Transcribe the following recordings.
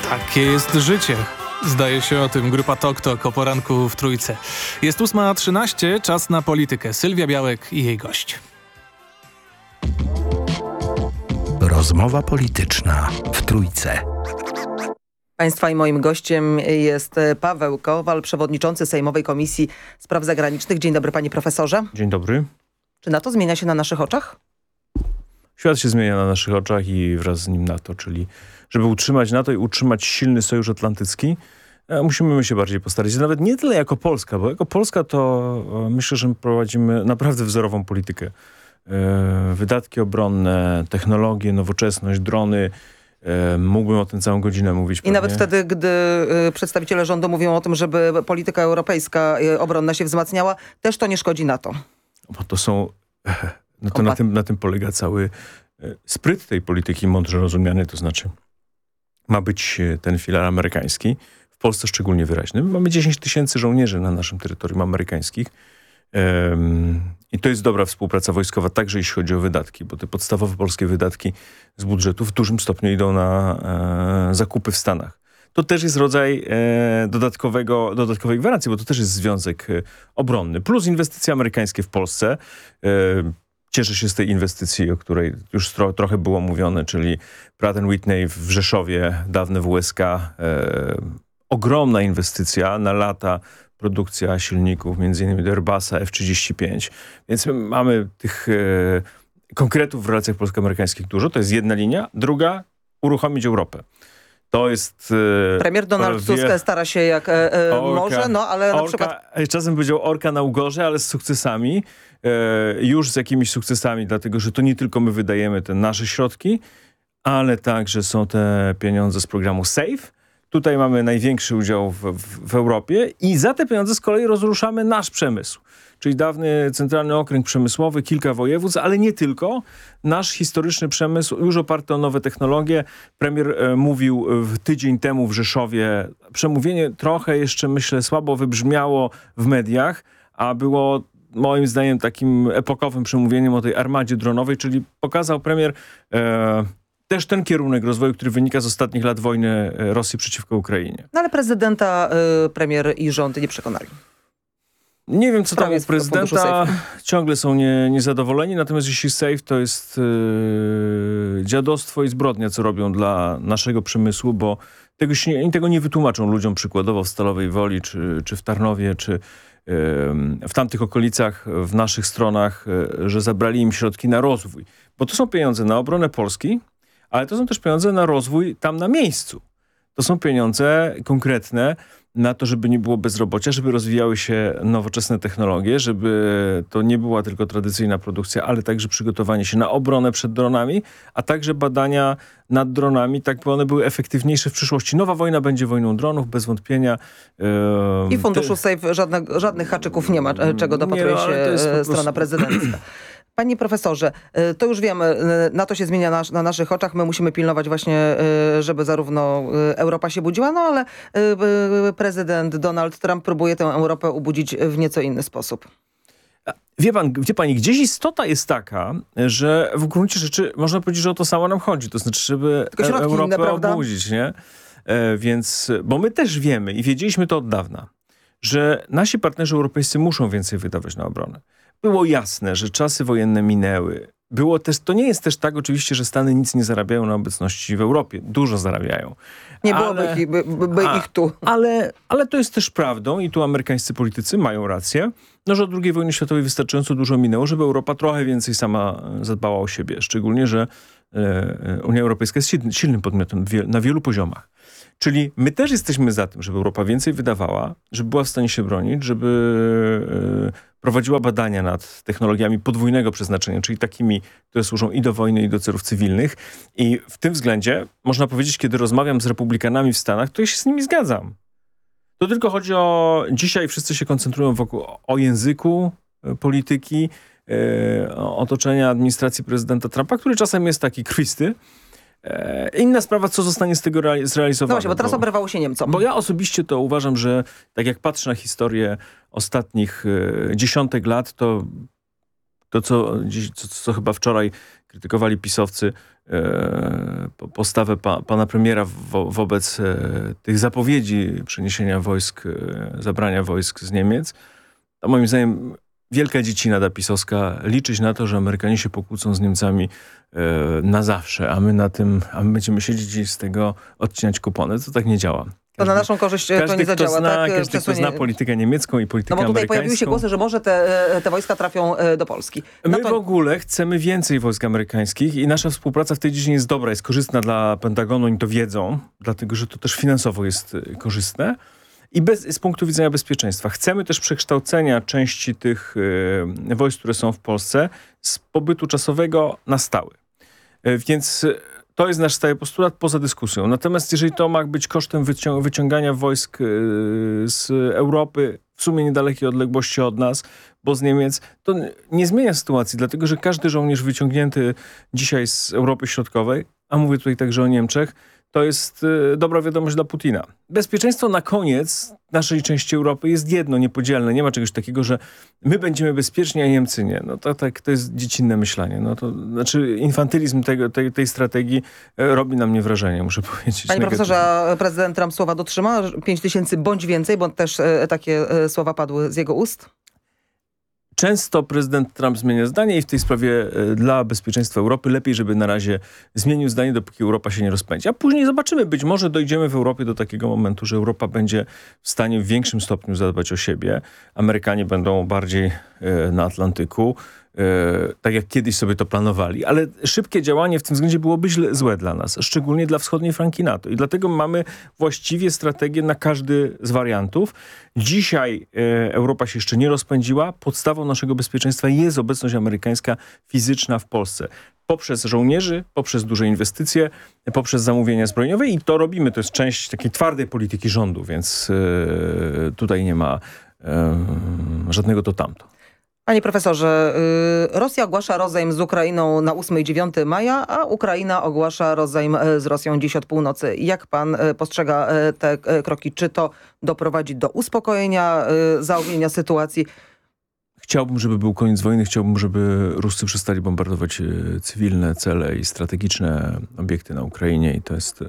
Takie jest życie. Zdaje się o tym grupa Tok Tok o poranku w Trójce. Jest 8:13, czas na politykę. Sylwia Białek i jej gość. Rozmowa polityczna w Trójce. Państwa i moim gościem jest Paweł Kowal, przewodniczący Sejmowej Komisji Spraw Zagranicznych. Dzień dobry, panie profesorze. Dzień dobry. Czy NATO zmienia się na naszych oczach? Świat się zmienia na naszych oczach i wraz z nim NATO, czyli żeby utrzymać NATO i utrzymać silny sojusz atlantycki, musimy my się bardziej postarać. Nawet nie tyle jako Polska, bo jako Polska to myślę, że my prowadzimy naprawdę wzorową politykę. Wydatki obronne, technologie, nowoczesność, drony. Mógłbym o tym całą godzinę mówić. I nawet wtedy, gdy przedstawiciele rządu mówią o tym, żeby polityka europejska obronna się wzmacniała, też to nie szkodzi NATO. Bo to są... No to na tym polega cały spryt tej polityki mądrze rozumiany, to znaczy ma być ten filar amerykański, w Polsce szczególnie wyraźny. Mamy 10 000 żołnierzy na naszym terytorium amerykańskich i to jest dobra współpraca wojskowa, także jeśli chodzi o wydatki, bo te podstawowe polskie wydatki z budżetu w dużym stopniu idą na zakupy w Stanach. To też jest rodzaj dodatkowej gwarancji, bo to też jest związek obronny. Plus inwestycje amerykańskie w Polsce. Cieszę się z tej inwestycji, o której już trochę było mówione, czyli Pratt & Whitney w Rzeszowie, dawne WSK. Ogromna inwestycja na lata, produkcja silników, między innymi do Airbusa F-35. Więc mamy tych konkretów w relacjach polsko-amerykańskich dużo. To jest jedna linia. Druga, uruchomić Europę. To jest... Premier Donald Tusk stara się jak może, no ale na przykład... Czasem powiedział orka na ugorze, ale z sukcesami. Już z jakimiś sukcesami, dlatego że to nie tylko my wydajemy te nasze środki, ale także są te pieniądze z programu SAFE. Tutaj mamy największy udział w Europie i za te pieniądze z kolei rozruszamy nasz przemysł. Czyli dawny Centralny Okręg Przemysłowy, kilka województw, ale nie tylko. Nasz historyczny przemysł, już oparty o nowe technologie. Premier mówił tydzień temu w Rzeszowie. Przemówienie trochę jeszcze, myślę, słabo wybrzmiało w mediach, a było moim zdaniem takim epokowym przemówieniem o tej armadzie dronowej, czyli pokazał premier też ten kierunek rozwoju, który wynika z ostatnich lat wojny Rosji przeciwko Ukrainie. No ale prezydenta, premier i rząd nie przekonali. Nie wiem, co tam u prezydenta. Ciągle są niezadowoleni, natomiast jeśli SAFE to jest dziadostwo i zbrodnia, co robią dla naszego przemysłu, bo oni tego nie wytłumaczą ludziom przykładowo w Stalowej Woli, czy w Tarnowie, czy w tamtych okolicach, w naszych stronach, że zabrali im środki na rozwój. Bo to są pieniądze na obronę Polski, ale to są też pieniądze na rozwój tam na miejscu. To są pieniądze konkretne na to, żeby nie było bezrobocia, żeby rozwijały się nowoczesne technologie, żeby to nie była tylko tradycyjna produkcja, ale także przygotowanie się na obronę przed dronami, a także badania nad dronami, tak by one były efektywniejsze w przyszłości. Nowa wojna będzie wojną dronów, bez wątpienia. I funduszu SAFE żadnych haczyków nie ma, czego dopatruje się strona prezydencka. Panie profesorze, to już wiemy, NATO się zmienia na naszych oczach. My musimy pilnować właśnie, żeby zarówno Europa się budziła, no ale prezydent Donald Trump próbuje tę Europę ubudzić w nieco inny sposób. Wie pani, gdzieś istota jest taka, że w gruncie rzeczy można powiedzieć, że o to samo nam chodzi. To znaczy, żeby Europę obudzić, nie? Więc, bo my też wiemy i wiedzieliśmy to od dawna, że nasi partnerzy europejscy muszą więcej wydawać na obronę. Było jasne, że czasy wojenne minęły. To nie jest też tak oczywiście, że Stany nic nie zarabiają na obecności w Europie. Dużo zarabiają. Nie byłoby ich tu. Ale to jest też prawdą i tu amerykańscy politycy mają rację, no, że od II wojny światowej wystarczająco dużo minęło, żeby Europa trochę więcej sama zadbała o siebie. Szczególnie, że Unia Europejska jest silnym podmiotem na wielu poziomach. Czyli my też jesteśmy za tym, żeby Europa więcej wydawała, żeby była w stanie się bronić, żeby prowadziła badania nad technologiami podwójnego przeznaczenia, czyli takimi, które służą i do wojny, i do celów cywilnych. I w tym względzie można powiedzieć, kiedy rozmawiam z republikanami w Stanach, to ja się z nimi zgadzam. To tylko chodzi o... Dzisiaj wszyscy się koncentrują o języku polityki, otoczenia administracji prezydenta Trumpa, który czasem jest taki krwisty. Inna sprawa, co zostanie z tego zrealizowane. No właśnie, bo teraz oberwało się Niemcom. Bo ja osobiście to uważam, że tak jak patrzę na historię ostatnich dziesiątek lat, to co chyba wczoraj krytykowali pisowcy postawę pana premiera wobec tych zapowiedzi przeniesienia wojsk, zabrania wojsk z Niemiec. To moim zdaniem wielka dziecina pisowska liczyć na to, że Amerykanie się pokłócą z Niemcami na zawsze, a my będziemy siedzieć i z tego odcinać kupony. To tak nie działa. To na naszą korzyść to nie zadziała, tak? Każdy, kto zna politykę niemiecką i politykę amerykańską. No bo tutaj amerykańską. pojawiły się głosy, że może te wojska trafią do Polski. My w ogóle chcemy więcej wojsk amerykańskich i nasza współpraca w tej dziedzinie jest dobra, jest korzystna dla Pentagonu, oni to wiedzą, dlatego że to też finansowo jest korzystne. I z punktu widzenia bezpieczeństwa. Chcemy też przekształcenia części tych wojsk, które są w Polsce, z pobytu czasowego na stały. Więc to jest nasz stały postulat poza dyskusją. Natomiast jeżeli to ma być kosztem wyciągania wojsk z Europy, w sumie niedalekiej odległości od nas, bo z Niemiec, to nie zmienia sytuacji, dlatego że każdy żołnierz wyciągnięty dzisiaj z Europy Środkowej, a mówię tutaj także o Niemczech, to jest dobra wiadomość dla Putina. Bezpieczeństwo na koniec naszej części Europy jest jedno, niepodzielne. Nie ma czegoś takiego, że my będziemy bezpieczni, a Niemcy nie. No to jest dziecinne myślenie. No to znaczy infantylizm tej strategii robi na mnie wrażenie, muszę powiedzieć. Panie profesorze, a prezydent Trump słowa dotrzyma? 5000 bądź więcej, bo też takie słowa padły z jego ust? Często prezydent Trump zmienia zdanie i w tej sprawie dla bezpieczeństwa Europy lepiej, żeby na razie zmienił zdanie, dopóki Europa się nie rozpędzi. A później zobaczymy, być może dojdziemy w Europie do takiego momentu, że Europa będzie w stanie w większym stopniu zadbać o siebie. Amerykanie będą bardziej na Atlantyku, tak jak kiedyś sobie to planowali. Ale szybkie działanie w tym względzie byłoby złe dla nas, szczególnie dla wschodniej flanki NATO. I dlatego mamy właściwie strategię na każdy z wariantów. Dzisiaj Europa się jeszcze nie rozpędziła. Podstawą naszego bezpieczeństwa jest obecność amerykańska fizyczna w Polsce. Poprzez żołnierzy, poprzez duże inwestycje, poprzez zamówienia zbrojeniowe i to robimy. To jest część takiej twardej polityki rządu, więc tutaj nie ma żadnego to tamto. Panie profesorze, Rosja ogłasza rozejm z Ukrainą na 8 i 9 maja, a Ukraina ogłasza rozejm z Rosją dziś od północy. Jak pan postrzega te kroki? Czy to doprowadzi do uspokojenia, zaognienia sytuacji? Chciałbym, żeby był koniec wojny. Chciałbym, żeby Ruscy przestali bombardować cywilne cele i strategiczne obiekty na Ukrainie. I to jest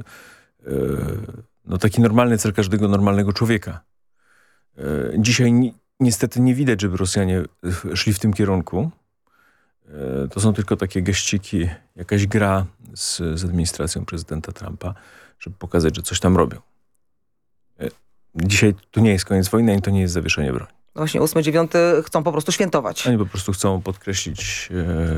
taki normalny cel każdego normalnego człowieka. Dzisiaj niestety nie widać, żeby Rosjanie szli w tym kierunku. To są tylko takie geściki, jakaś gra z administracją prezydenta Trumpa, żeby pokazać, że coś tam robią. Dzisiaj to nie jest koniec wojny, ani to nie jest zawieszenie broni. Właśnie 8-9 chcą po prostu świętować. Oni po prostu chcą podkreślić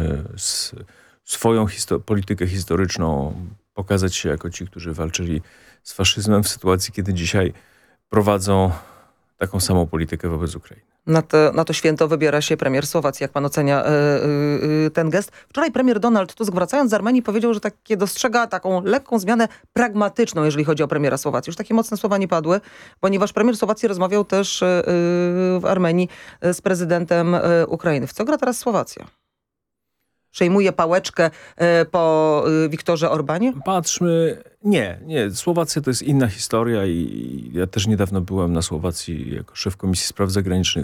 swoją politykę historyczną, pokazać się jako ci, którzy walczyli z faszyzmem w sytuacji, kiedy dzisiaj prowadzą taką samą politykę wobec Ukrainy. Na to święto wybiera się premier Słowacji. Jak pan ocenia ten gest? Wczoraj premier Donald Tusk, wracając z Armenii, powiedział, że dostrzega taką lekką zmianę pragmatyczną, jeżeli chodzi o premiera Słowacji. Już takie mocne słowa nie padły, ponieważ premier Słowacji rozmawiał też w Armenii z prezydentem Ukrainy. W co gra teraz Słowacja? Przejmuje pałeczkę po Viktorze Orbanie? Patrzmy. Nie. Słowacja to jest inna historia i ja też niedawno byłem na Słowacji jako szef Komisji Spraw Zagranicznych,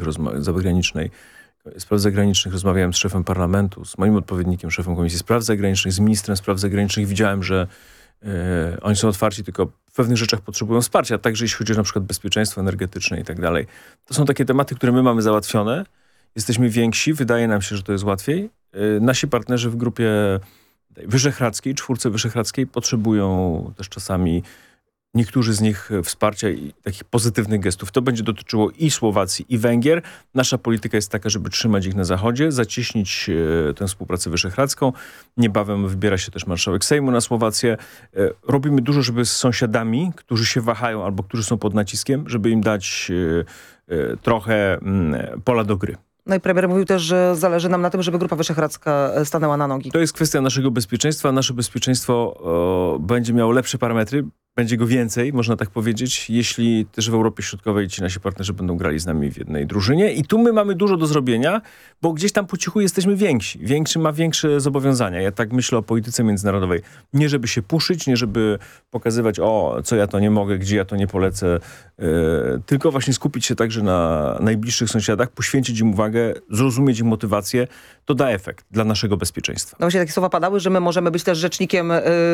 rozmawiałem z szefem parlamentu, z moim odpowiednikiem, szefem Komisji Spraw Zagranicznych, z ministrem spraw zagranicznych. Widziałem, że oni są otwarci, tylko w pewnych rzeczach potrzebują wsparcia, także jeśli chodzi o na przykład bezpieczeństwo energetyczne i tak dalej. To są takie tematy, które my mamy załatwione. Jesteśmy więksi, wydaje nam się, że to jest łatwiej. Nasi partnerzy w grupie wyszehradzkiej, czwórce wyszehradzkiej potrzebują też czasami niektórzy z nich wsparcia i takich pozytywnych gestów. To będzie dotyczyło i Słowacji, i Węgier. Nasza polityka jest taka, żeby trzymać ich na zachodzie, zacieśnić tę współpracę wyszehradzką. Niebawem wybiera się też marszałek Sejmu na Słowację. Robimy dużo, żeby z sąsiadami, którzy się wahają albo którzy są pod naciskiem, żeby im dać trochę pola do gry. No i premier mówił też, że zależy nam na tym, żeby Grupa Wyszehradzka stanęła na nogi. To jest kwestia naszego bezpieczeństwa. Nasze bezpieczeństwo będzie miało lepsze parametry. Będzie go więcej, można tak powiedzieć, jeśli też w Europie Środkowej ci nasi partnerzy będą grali z nami w jednej drużynie. I tu my mamy dużo do zrobienia, bo gdzieś tam po cichu jesteśmy więksi. Większy ma większe zobowiązania. Ja tak myślę o polityce międzynarodowej. Nie żeby się puszyć, nie żeby pokazywać, co ja to nie mogę, gdzie ja to nie polecę, tylko właśnie skupić się także na najbliższych sąsiadach, poświęcić im uwagę, zrozumieć ich motywację. To da efekt dla naszego bezpieczeństwa. No właśnie takie słowa padały, że my możemy być też rzecznikiem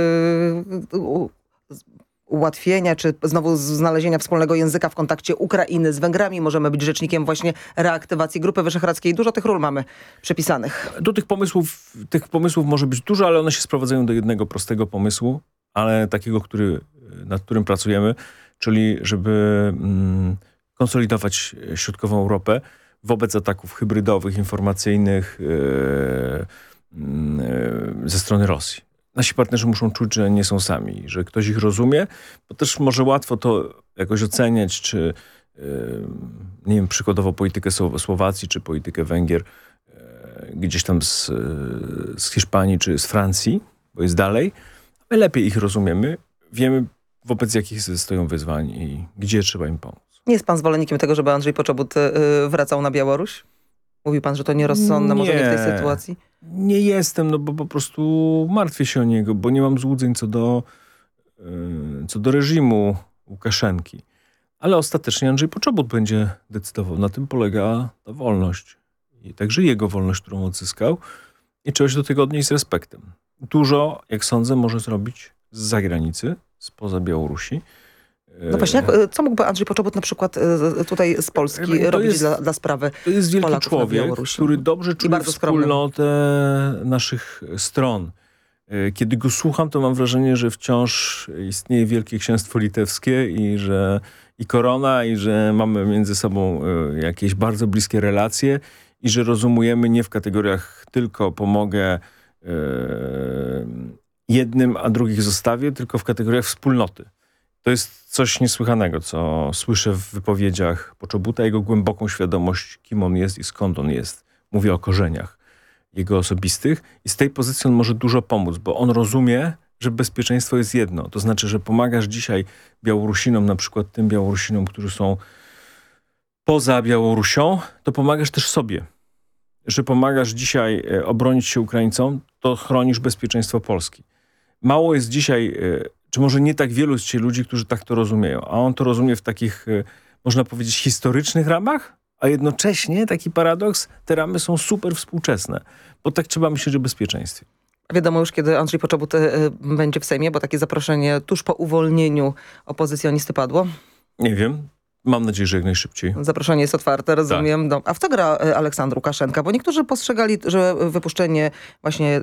ułatwienia, czy znowu znalezienia wspólnego języka w kontakcie Ukrainy z Węgrami. Możemy być rzecznikiem właśnie reaktywacji Grupy Wyszehradzkiej. Dużo tych ról mamy przypisanych. Tu tych pomysłów może być dużo, ale one się sprowadzają do jednego prostego pomysłu, ale takiego, nad którym pracujemy, czyli żeby konsolidować środkową Europę wobec ataków hybrydowych, informacyjnych ze strony Rosji. Nasi partnerzy muszą czuć, że nie są sami, że ktoś ich rozumie, bo też może łatwo to jakoś oceniać, czy nie wiem, przykładowo politykę Słowacji, czy politykę Węgier gdzieś tam z Hiszpanii, czy z Francji, bo jest dalej. My lepiej ich rozumiemy, wiemy wobec jakich stoją wyzwań i gdzie trzeba im pomóc. Nie jest pan zwolennikiem tego, żeby Andrzej Poczobut wracał na Białoruś? Mówił pan, że to nierozsądne może być w tej sytuacji? Nie jestem, bo po prostu martwię się o niego, bo nie mam złudzeń co do reżimu Łukaszenki. Ale ostatecznie Andrzej Poczobut będzie decydował. Na tym polega ta wolność. I także jego wolność, którą odzyskał. I trzeba się do tego odnieść z respektem. Dużo, jak sądzę, może zrobić z zagranicy, spoza Białorusi. No właśnie, co mógłby Andrzej Poczobut na przykład tutaj z Polski robić dla sprawy Polaków? To jest wielki Polaków człowiek, który dobrze czuje wspólnotę naszych stron. Kiedy go słucham, to mam wrażenie, że wciąż istnieje Wielkie Księstwo Litewskie i korona, i że mamy między sobą jakieś bardzo bliskie relacje i że rozumujemy nie w kategoriach tylko pomogę jednym, a drugich zostawię, tylko w kategoriach wspólnoty. To jest coś niesłychanego, co słyszę w wypowiedziach Poczobuta, jego głęboką świadomość, kim on jest i skąd on jest. Mówię o korzeniach jego osobistych i z tej pozycji on może dużo pomóc, bo on rozumie, że bezpieczeństwo jest jedno. To znaczy, że pomagasz dzisiaj Białorusinom, na przykład tym Białorusinom, którzy są poza Białorusią, to pomagasz też sobie. Że pomagasz dzisiaj obronić się Ukraińcom, to chronisz bezpieczeństwo Polski. Mało jest dzisiaj, czy może nie tak wielu jest ludzi, którzy tak to rozumieją, a on to rozumie w takich, można powiedzieć, historycznych ramach, a jednocześnie, taki paradoks, te ramy są super współczesne, bo tak trzeba myśleć o bezpieczeństwie. Wiadomo już, kiedy Andrzej Poczobut będzie w Sejmie, bo takie zaproszenie tuż po uwolnieniu opozycjonisty padło? Nie wiem. Mam nadzieję, że jak najszybciej. Zaproszenie jest otwarte, rozumiem. Tak. No, a w co gra Aleksandr Łukaszenka? Bo niektórzy postrzegali, że wypuszczenie właśnie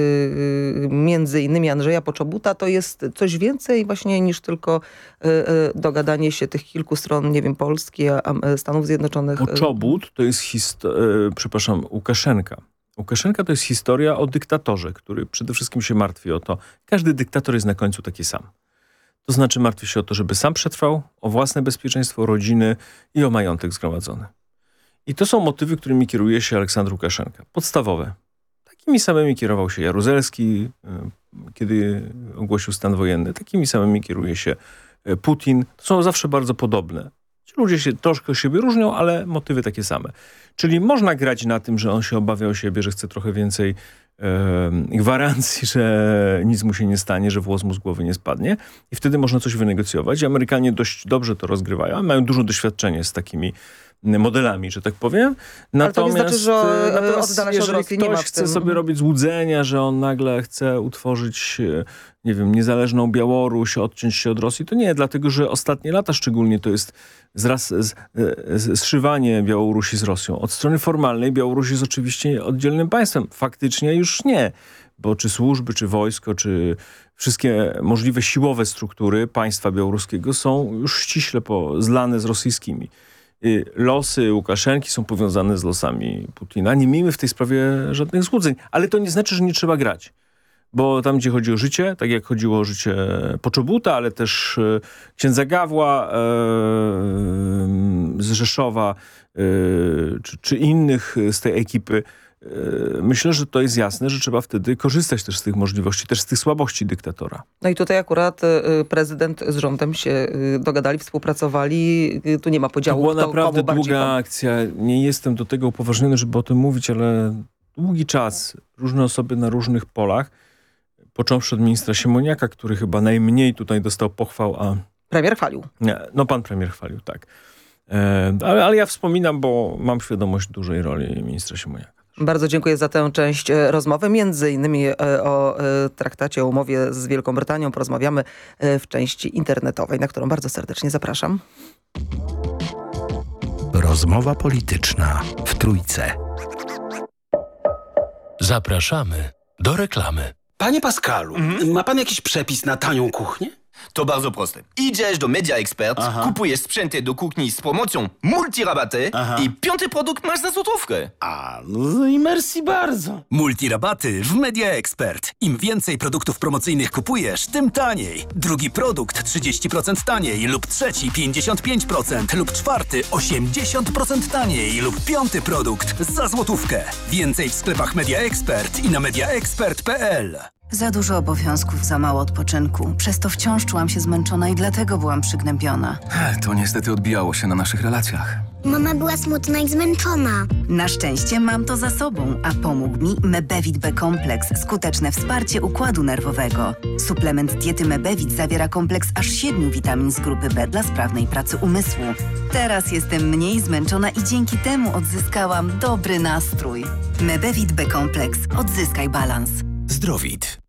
między innymi Andrzeja Poczobuta to jest coś więcej właśnie niż tylko dogadanie się tych kilku stron, nie wiem, Polski, a Stanów Zjednoczonych. Poczobut to jest Łukaszenka. Łukaszenka to jest historia o dyktatorze, który przede wszystkim się martwi o to. Każdy dyktator jest na końcu taki sam. To znaczy martwi się o to, żeby sam przetrwał, o własne bezpieczeństwo, rodziny i o majątek zgromadzony. I to są motywy, którymi kieruje się Aleksandr Łukaszenka. Podstawowe. Takimi samymi kierował się Jaruzelski, kiedy ogłosił stan wojenny. Takimi samymi kieruje się Putin. To są zawsze bardzo podobne. Ci ludzie się troszkę siebie różnią, ale motywy takie same. Czyli można grać na tym, że on się obawia o siebie, że chce trochę więcej gwarancji, że nic mu się nie stanie, że włos mu z głowy nie spadnie i wtedy można coś wynegocjować. Amerykanie dość dobrze to rozgrywają, mają dużo doświadczenia z takimi modelami, że tak powiem. Ale to nie znaczy, że oddala się od Rosji. Jeżeli ktoś chce sobie robić złudzenia, że on nagle chce utworzyć, nie wiem, niezależną Białoruś, odciąć się od Rosji, to nie, dlatego że ostatnie lata szczególnie to jest zszywanie Białorusi z Rosją. Od strony formalnej Białoruś jest oczywiście oddzielnym państwem. Faktycznie już nie, bo czy służby, czy wojsko, czy wszystkie możliwe siłowe struktury państwa białoruskiego są już ściśle zlane z rosyjskimi. Losy Łukaszenki są powiązane z losami Putina. Nie miejmy w tej sprawie żadnych złudzeń, ale to nie znaczy, że nie trzeba grać. Bo tam, gdzie chodzi o życie, tak jak chodziło o życie Poczobuta, ale też księdza Gawła z Rzeszowa, czy innych z tej ekipy, myślę, że to jest jasne, że trzeba wtedy korzystać też z tych możliwości, też z tych słabości dyktatora. No i tutaj akurat prezydent z rządem się dogadali, współpracowali. Tu nie ma podziału. To była naprawdę długa akcja. Nie jestem do tego upoważniony, żeby o tym mówić, ale długi czas różne osoby na różnych polach, począwszy od ministra Siemoniaka, który chyba najmniej tutaj dostał pochwał, a... Premier chwalił. Nie, no pan premier chwalił, tak. Ale ja wspominam, bo mam świadomość dużej roli ministra Siemoniaka. Bardzo dziękuję za tę część rozmowy. Między innymi o traktacie, o umowie z Wielką Brytanią porozmawiamy w części internetowej, na którą bardzo serdecznie zapraszam. Rozmowa polityczna w Trójce. Zapraszamy do reklamy. Panie Pascalu, ma pan jakiś przepis na tanią kuchnię? To bardzo proste. Idziesz do Media Expert, kupujesz sprzęty do kuchni z promocją multirabaty i 5. produkt masz za złotówkę. No i merci bardzo. Multirabaty w Media Expert. Im więcej produktów promocyjnych kupujesz, tym taniej. Drugi produkt 30% taniej lub trzeci 55% lub czwarty 80% taniej lub 5. produkt za złotówkę. Więcej w sklepach Media Expert i na mediaexpert.pl. Za dużo obowiązków, za mało odpoczynku. Przez to wciąż czułam się zmęczona i dlatego byłam przygnębiona. To niestety odbijało się na naszych relacjach. Mama była smutna i zmęczona. Na szczęście mam to za sobą, a pomógł mi Mebevit B-kompleks. Skuteczne wsparcie układu nerwowego. Suplement diety Mebevit zawiera kompleks aż 7 witamin z grupy B dla sprawnej pracy umysłu. Teraz jestem mniej zmęczona i dzięki temu odzyskałam dobry nastrój. Mebevit B-kompleks. Odzyskaj balans. Zdrowit.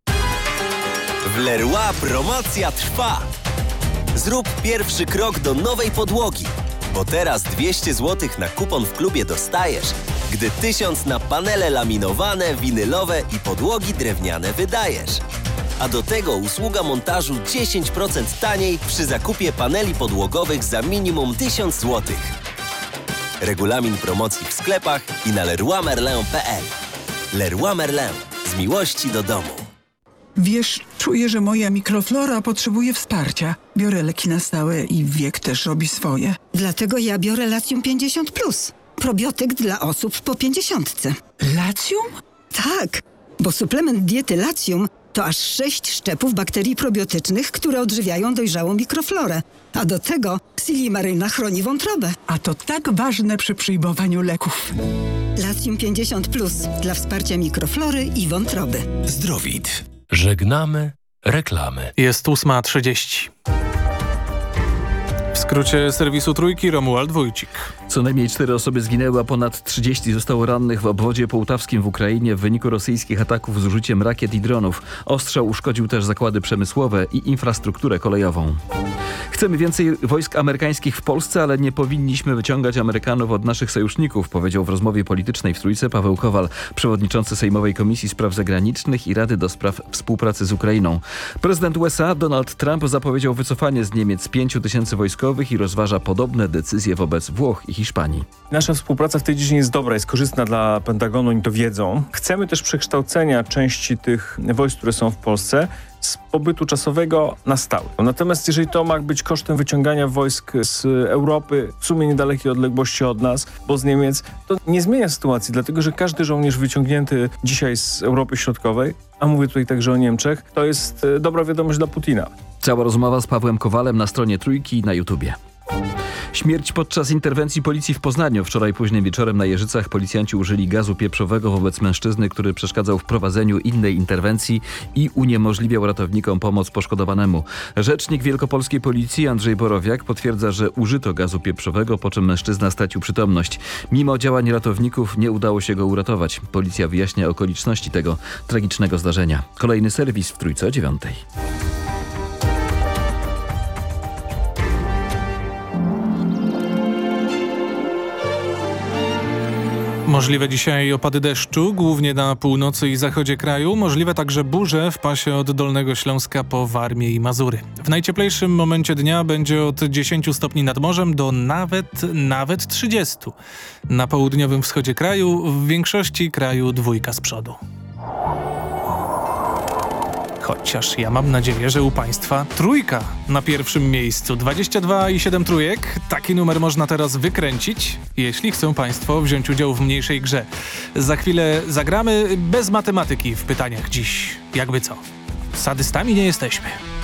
W Leroy promocja trwa. Zrób pierwszy krok do nowej podłogi, bo teraz 200 zł na kupon w klubie dostajesz, gdy 1000 na panele laminowane, winylowe i podłogi drewniane wydajesz. A do tego usługa montażu 10% taniej przy zakupie paneli podłogowych za minimum 1000 zł. Regulamin promocji w sklepach i na leroymerlin.pl. Leroy Merlin. Z miłości do domu. Wiesz, czuję, że moja mikroflora potrzebuje wsparcia. Biorę leki na stałe i wiek też robi swoje. Dlatego ja biorę Latium 50+. Probiotyk dla osób po 50. Latium? Tak, bo suplement diety Latium to aż 6 szczepów bakterii probiotycznych, które odżywiają dojrzałą mikroflorę. A do tego Silimaryna chroni wątrobę. A to tak ważne przy przyjmowaniu leków. Latium 50+ dla wsparcia mikroflory i wątroby. Zdrowit. Żegnamy reklamy. Jest 8:30. W skrócie serwisu Trójki Romuald Wójcik. Co najmniej 4 osoby zginęły, a ponad 30 zostało rannych w obwodzie połtawskim w Ukrainie w wyniku rosyjskich ataków z użyciem rakiet i dronów. Ostrzał uszkodził też zakłady przemysłowe i infrastrukturę kolejową. Chcemy więcej wojsk amerykańskich w Polsce, ale nie powinniśmy wyciągać Amerykanów od naszych sojuszników, powiedział w rozmowie politycznej w Trójce Paweł Kowal, przewodniczący Sejmowej Komisji Spraw Zagranicznych i Rady do Spraw Współpracy z Ukrainą. Prezydent USA Donald Trump zapowiedział wycofanie z Niemiec 5000 wojskowych i rozważa podobne decyzje wobec Włoch i Hiszpanii. Nasza współpraca w tej dziedzinie jest dobra, jest korzystna dla Pentagonu, oni to wiedzą. Chcemy też przekształcenia części tych wojsk, które są w Polsce, z pobytu czasowego na stałe. Natomiast jeżeli to ma być kosztem wyciągania wojsk z Europy, w sumie niedalekiej odległości od nas, bo z Niemiec, to nie zmienia sytuacji, dlatego że każdy żołnierz wyciągnięty dzisiaj z Europy Środkowej, a mówię tutaj także o Niemczech, to jest dobra wiadomość dla Putina. Cała rozmowa z Pawłem Kowalem na stronie Trójki na YouTubie. Śmierć podczas interwencji policji w Poznaniu. Wczoraj późnym wieczorem na Jeżycach policjanci użyli gazu pieprzowego wobec mężczyzny, który przeszkadzał w prowadzeniu innej interwencji i uniemożliwiał ratownikom pomoc poszkodowanemu. Rzecznik wielkopolskiej policji Andrzej Borowiak potwierdza, że użyto gazu pieprzowego, po czym mężczyzna stracił przytomność. Mimo działań ratowników nie udało się go uratować. Policja wyjaśnia okoliczności tego tragicznego zdarzenia. Kolejny serwis w Trójce o 9:00. Możliwe dzisiaj opady deszczu, głównie na północy i zachodzie kraju. Możliwe także burze w pasie od Dolnego Śląska po Warmię i Mazury. W najcieplejszym momencie dnia będzie od 10 stopni nad morzem do nawet 30. Na południowym wschodzie kraju, w większości kraju 2 z przodu. Chociaż ja mam nadzieję, że u państwa trójka na pierwszym miejscu. 22,7 trójek. Taki numer można teraz wykręcić, jeśli chcą państwo wziąć udział w mniejszej grze. Za chwilę zagramy bez matematyki w pytaniach dziś. Jakby co? Sadystami nie jesteśmy.